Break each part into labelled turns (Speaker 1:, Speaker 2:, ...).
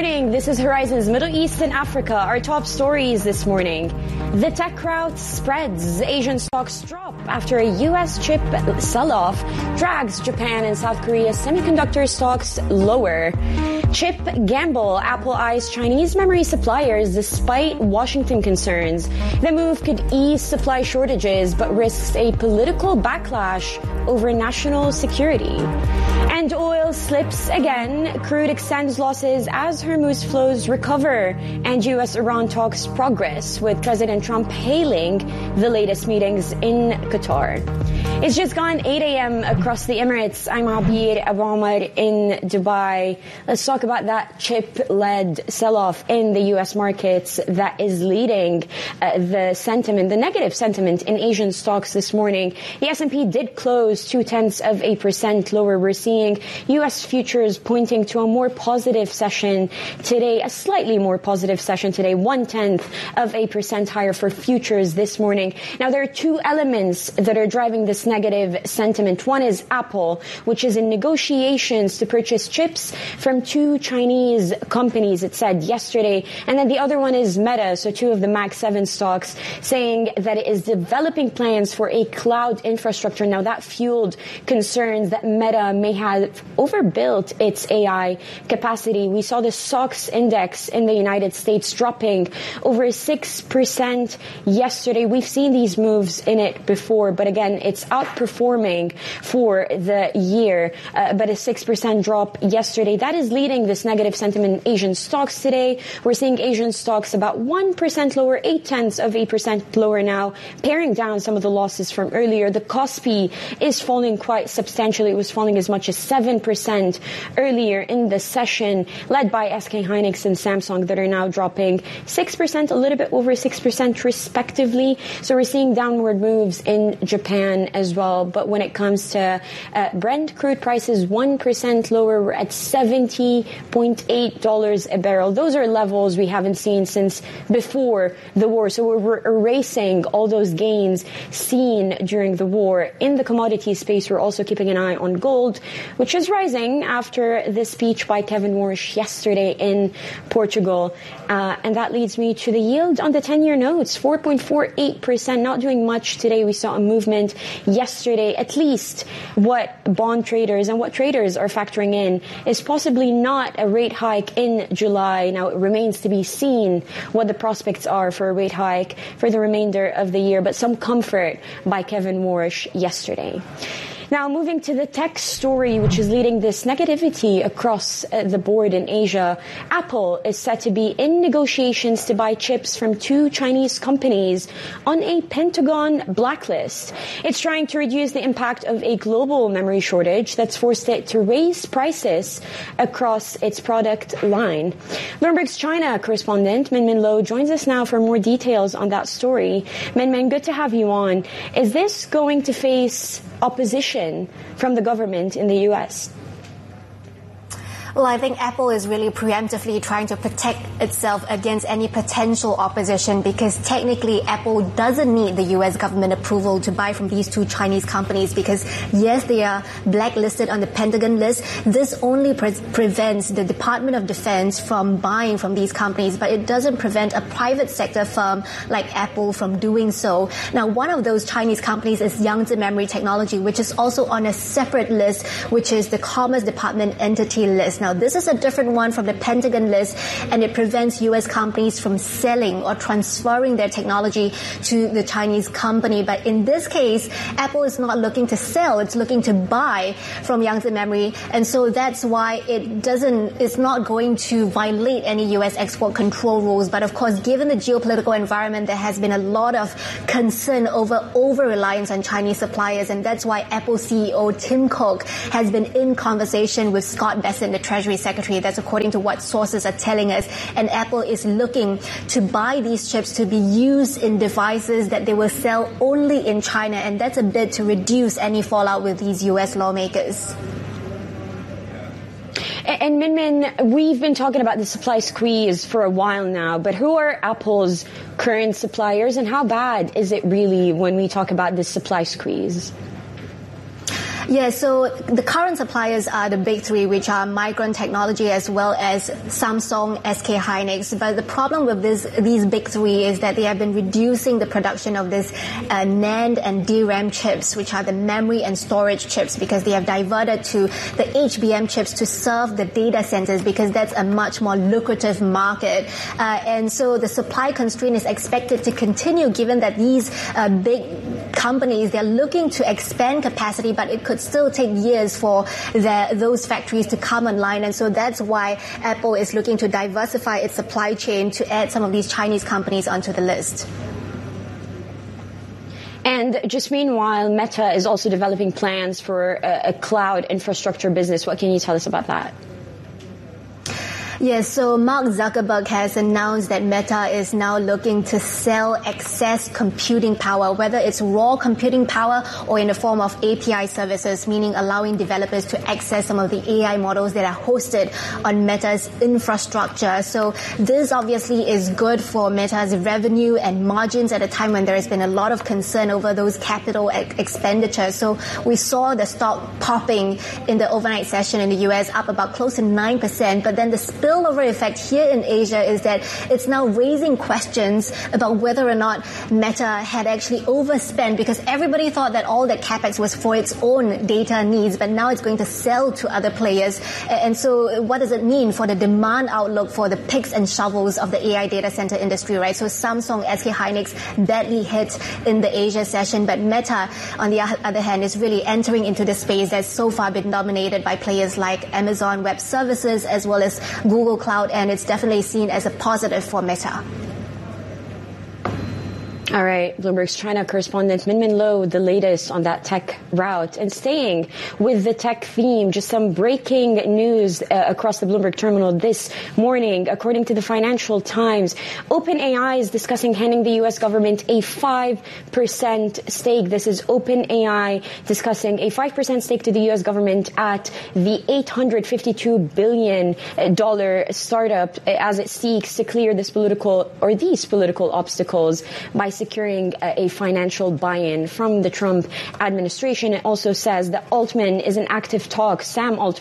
Speaker 1: morning. This is Horizon's Middle East and Africa. Our top stories this morning. The tech rout spreads. Asian stocks drop after a U.S. chip sell-off drags Japan and South Korea's semiconductor stocks lower. Chip gamble. Apple eyes Chinese memory suppliers despite Washington concerns. The move could ease supply shortages but risks a political backlash over national security. And oil slips again. Crude extends losses as Hormuz flows recover. And U.S.-Iran talks progress, with President Trump hailing the latest meetings in Qatar. It's just gone 8 a.m. across the Emirates. I'm Abir Abomar in Dubai. Let's talk about that chip-led sell-off in the U.S. markets that is leading the sentiment, the negative sentiment in Asian stocks this morning. The S&P did close 0.2% lower. We're seeing U.S. futures pointing to a more positive session today, a slightly more positive session today, 0.1% higher for futures this morning. Now, there are two elements that are driving this negative sentiment. One is Apple, which is in negotiations to purchase chips from two Chinese companies, it said yesterday. And then the other one is Meta, so two of the Mag 7 stocks, saying that it is developing plans for a cloud infrastructure. Now, that fueled concerns that Meta may have overbuilt its AI capacity. We saw the SOX index in the United States dropping over 6% yesterday. We've seen these moves in it before, but again, it's outperforming for the year. But a 6% drop yesterday, that is leading this negative sentiment in Asian stocks today. We're seeing Asian stocks about 1% lower, 0.8% lower now, paring down some of the losses from earlier. The Kospi is falling quite substantially. It was falling as much as 7% earlier in the session, led by SK Hynix and Samsung that are now dropping 6%, a little bit over 6% respectively. So we're seeing downward moves in Japan as well. But when it comes to Brent crude prices, 1% lower. We're at $70.8 a barrel. Those are levels we haven't seen since before the war. So we're erasing all those gains seen during the war. In the commodity space, we're also keeping an eye on gold, which is rising after the speech by Kevin Warsh yesterday in Portugal. And that leads me to the yield on the 10-year notes, 4.48%, not doing much today. We saw a movement yesterday. At least what bond traders and what traders are factoring in is possibly not a rate hike in July. Now, it remains to be seen what the prospects are for a rate hike for the remainder of the year, but some comfort by Kevin Warsh yesterday. Now, moving to the tech story, which is leading this negativity across the board in Asia. Apple is set to be in negotiations to buy chips from two Chinese companies on a Pentagon blacklist. It's trying to reduce the impact of a global memory shortage that's forced it to raise prices across its product line. Bloomberg's China correspondent Min Lo joins us now for more details on that story. Min, good to have you on. Is this going to face opposition from the government in the U.S.?
Speaker 2: Well, I think Apple is really preemptively trying to protect itself against any potential opposition because technically Apple doesn't need the U.S. government approval to buy from these two Chinese companies because, yes, they are blacklisted on the Pentagon list. This only prevents the Department of Defense from buying from these companies, but it doesn't prevent a private sector firm like Apple from doing so. Now, one of those Chinese companies is Yangtze Memory Technology, which is also on a separate list, which is the Commerce Department Entity List. Now, this is a different one from the Pentagon list, and it prevents U.S. companies from selling or transferring their technology to the Chinese company. But in this case, Apple is not looking to sell, it's looking to buy from Yangtze Memory. And so that's why it's not going to violate any U.S. export control rules. But of course, given the geopolitical environment, there has been a lot of concern over reliance on Chinese suppliers. And that's why Apple CEO Tim Cook has been in conversation with Scott Bessent, the Treasury Secretary. That's according to what sources are telling us. And Apple is looking to buy these chips to be used in devices that they will sell only in China. And that's a bit to reduce any fallout with these U.S. lawmakers.
Speaker 1: And Min, we've been talking about the supply squeeze for a while now, but who are Apple's current suppliers and how bad is it really when we talk about this supply squeeze?
Speaker 2: Yeah, so the current suppliers are the big three, which are Micron Technology as well as Samsung, SK Hynix. But the problem with these big three is that they have been reducing the production of this NAND and DRAM chips, which are the memory and storage chips, because they have diverted to the HBM chips to serve the data centers, because that's a much more lucrative market. And so the supply constraint is expected to continue, given that these big companies, they're looking to expand capacity, but it could still take years for those factories to come online. And so that's why Apple is looking to diversify its supply chain to add some of these Chinese companies onto the list.
Speaker 1: And just meanwhile, Meta is also developing plans for a cloud infrastructure business. What can you tell us about that?
Speaker 2: Yes, so Mark Zuckerberg has announced that Meta is now looking to sell excess computing power, whether it's raw computing power or in the form of API services, meaning allowing developers to access some of the AI models that are hosted on Meta's infrastructure. So this obviously is good for Meta's revenue and margins at a time when there has been a lot of concern over those capital expenditures. So we saw the stock popping in the overnight session in the US, up about close to 9%, but then the spillover effect here in Asia is that it's now raising questions about whether or not Meta had actually overspent, because everybody thought that all that capex was for its own data needs, but now it's going to sell to other players. And so what does it mean for the demand outlook for the picks and shovels of the AI data center industry, right? So Samsung, SK Hynix badly hit in the Asia session, but Meta, on the other hand, is really entering into the space that's so far been dominated by players like Amazon Web Services as well as Google Cloud, and it's definitely seen as a positive for Meta.
Speaker 1: All right, Bloomberg's China correspondent Min Min Lo, the latest on that tech route. And staying with the tech theme, just some breaking news across the Bloomberg terminal this morning. According to the Financial Times, OpenAI is discussing handing the U.S. government a 5% stake. This is OpenAI discussing a 5% stake to the U.S. government at the $852 billion startup as it seeks to clear these political obstacles by securing a financial buy-in from the Trump administration. It also says that Sam Altman is in active talks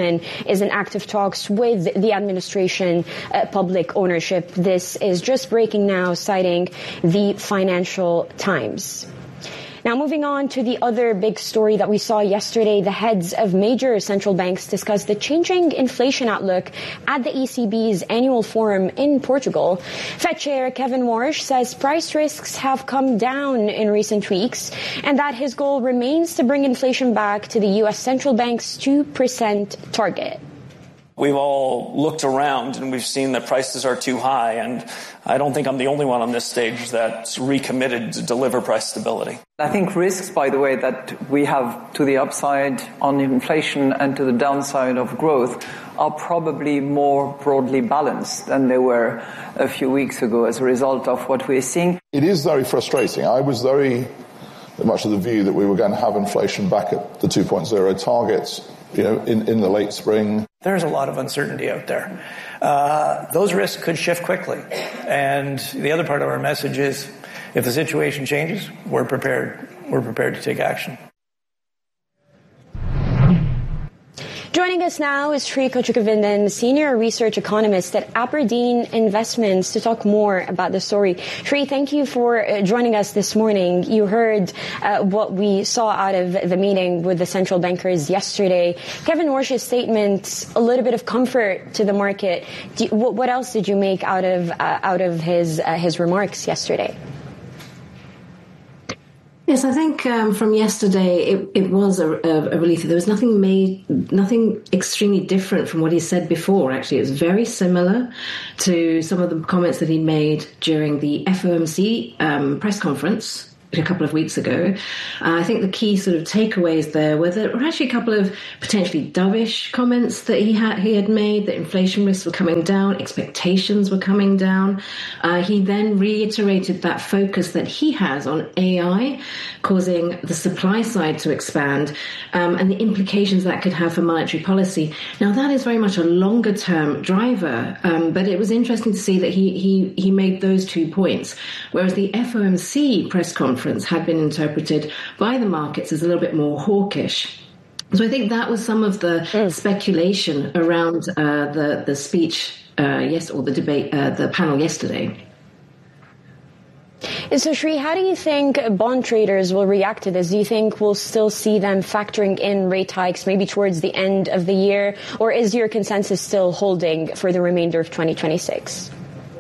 Speaker 1: with the administration, public ownership. This is just breaking now, citing the Financial Times. Now, moving on to the other big story that we saw yesterday, the heads of major central banks discussed the changing inflation outlook at the ECB's annual forum in Portugal. Fed Chair Kevin Warsh says price risks have come down in recent weeks and that his goal remains to bring inflation back to the U.S. central bank's 2% target.
Speaker 3: We've all looked around and we've seen that prices are too high, and I don't think I'm the only one on this stage that's recommitted to deliver price stability.
Speaker 4: I think risks, by the way, that we have to the upside on inflation and to the downside of growth are probably more broadly balanced than they were a few weeks ago as a result of what we're seeing.
Speaker 5: It is very frustrating. I was very much of the view that we were going to have inflation back at the 2.0 targets, in the late spring.
Speaker 6: There's a lot of uncertainty out there. Those risks could shift quickly. And the other part of our message is, if the situation changes, we're prepared. We're prepared to take action.
Speaker 1: Joining us now is Sri Kochikavindan, Senior Research Economist at Aberdeen Investments, to talk more about the story. Sri, thank you for joining us this morning. You heard what we saw out of the meeting with the central bankers yesterday. Kevin Warsh's statement, a little bit of comfort to the market. What else did you make out of his remarks yesterday?
Speaker 7: Yes, I think from yesterday it was a relief. There was nothing extremely different from what he said before. Actually, it was very similar to some of the comments that he made during the FOMC press conference a couple of weeks ago. I think the key sort of takeaways there were actually a couple of potentially dovish comments that he had made, that inflation risks were coming down, expectations were coming down. He then reiterated that focus that he has on AI causing the supply side to expand, and the implications that could have for monetary policy. Now, that is very much a longer term driver, but it was interesting to see that he made those 2 points, whereas the FOMC press conference had been interpreted by the markets as a little bit more hawkish. So I think that was some of the speculation around the speech or the debate, the panel yesterday.
Speaker 1: So, Sri, how do you think bond traders will react to this? Do you think we'll still see them factoring in rate hikes maybe towards the end of the year? Or is your consensus still holding for the remainder of 2026?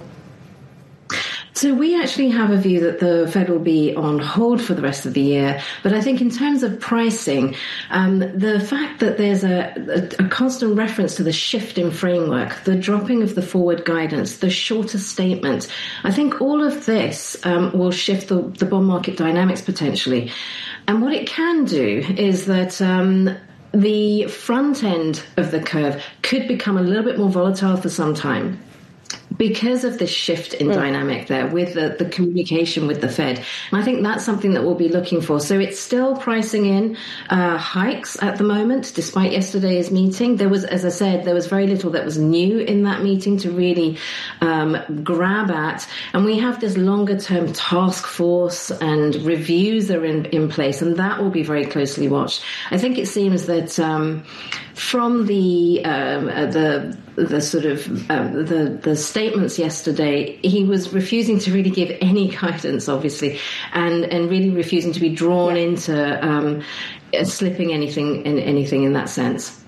Speaker 7: So we actually have a view that the Fed will be on hold for the rest of the year. But I think in terms of pricing, the fact that there's a constant reference to the shift in framework, the dropping of the forward guidance, the shorter statement, I think all of this will shift the bond market dynamics potentially. And what it can do is that the front end of the curve could become a little bit more volatile for some time, because of this shift in dynamic there with the communication with the Fed. And I think that's something that we'll be looking for. So it's still pricing in hikes at the moment, despite yesterday's meeting. There was, as I said, there was very little that was new in that meeting to really grab at. And we have this longer term task force and reviews are in place, and that will be very closely watched. I think it seems that from the sort of the statements yesterday, he was refusing to really give any guidance, obviously, and really refusing to be drawn into slipping anything in that sense.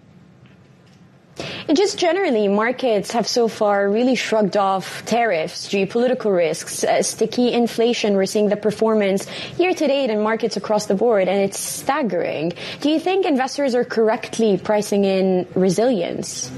Speaker 1: And just generally, markets have so far really shrugged off tariffs, geopolitical risks, sticky inflation. We're seeing the performance year to date in markets across the board, and it's staggering. Do you think investors are correctly pricing in resilience?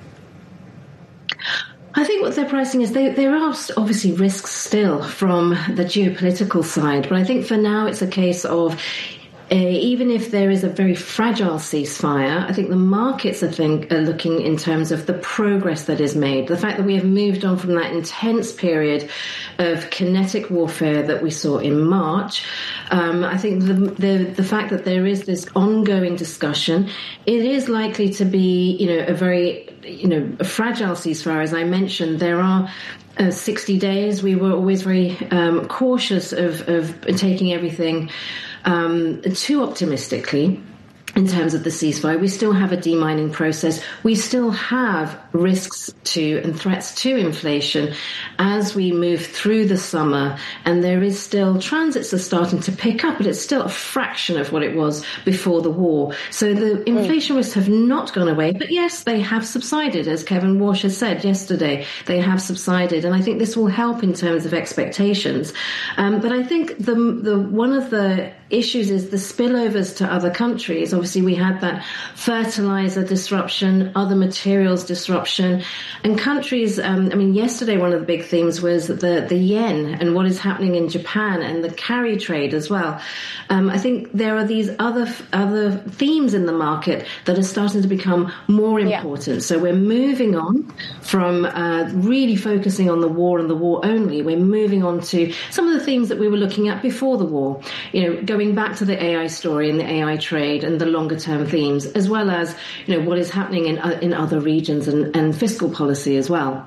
Speaker 7: I think what they're pricing is there are obviously risks still from the geopolitical side, but I think for now it's a case of even if there is a very fragile ceasefire, I think the markets are looking in terms of the progress that is made. The fact that we have moved on from that intense period of kinetic warfare that we saw in March. I think the fact that there is this ongoing discussion, it is likely to be, a very, a fragile ceasefire. As I mentioned, there are 60 days. We were always very cautious of taking everything too optimistically in terms of the ceasefire. We still have a demining process. We still have risks to and threats to inflation as we move through the summer. And there is still, transits are starting to pick up, but it's still a fraction of what it was before the war. So the inflation risks have not gone away, but yes, they have subsided. As Kevin Walsh has said yesterday, they have subsided. And I think this will help in terms of expectations. But I think the one of the issues is the spillovers to other countries. Obviously, we had that fertilizer disruption, other materials disruption, and countries. Yesterday one of the big themes was the yen and what is happening in Japan and the carry trade as well. I think there are these other themes in the market that are starting to become more important. Yeah. So we're moving on from really focusing on the war and the war only. We're moving on to some of the themes that we were looking at before the war. Going back to the AI story and the AI trade and the longer term themes, as well as, what is happening in other regions and fiscal policy as well.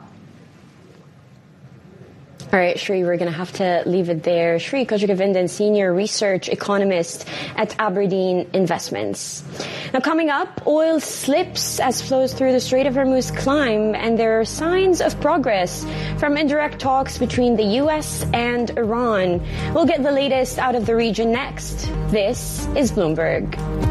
Speaker 1: All right, Sri, we're going to have to leave it there. Sri Kojagavindan, Senior Research Economist at Aberdeen Investments. Now, coming up, oil slips as flows through the Strait of Hormuz climb, and there are signs of progress from indirect talks between the U.S. and Iran. We'll get the latest out of the region next. This is Bloomberg.